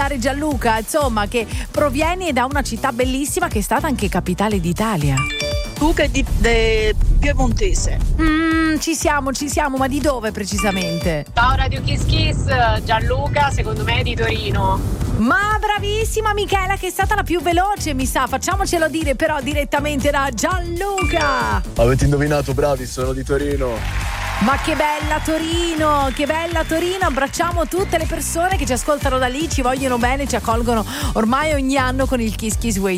Gianluca, insomma, che provieni da una città bellissima che è stata anche capitale d'Italia. Tu che di piemontese. Ci siamo, ma di dove precisamente? Ciao Radio Kiss Kiss, Gianluca, secondo me è di Torino. Ma bravissima Michela, che è stata la più veloce, mi sa. Facciamocelo dire però direttamente da Gianluca. Avete indovinato, bravi, sono di Torino. Ma che bella Torino, abbracciamo tutte le persone che ci ascoltano da lì, ci vogliono bene, ci accolgono ormai ogni anno con il Kiss Kiss Way